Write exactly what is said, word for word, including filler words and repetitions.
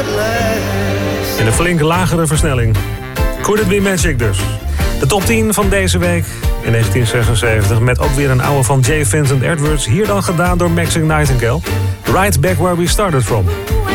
In een flink lagere versnelling. Could It Be Magic dus. De top tien van deze week in negentien zesenzeventig. Met ook weer een oude van J. Vincent Edwards. Hier dan gedaan door Maxine Nightingale. Right Back Where We Started From.